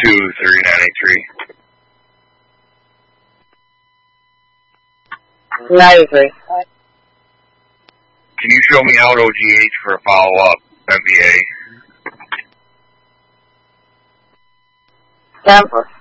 23983. 93. Can you show me out OGH for a follow-up MVA? 10-4.